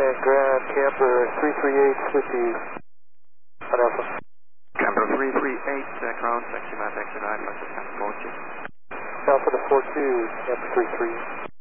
And ground camper 338 Swiftly on Alpha. Camper 338, ground, taxi man, Alpha to San Mochi. Alpha to 42, camper 33.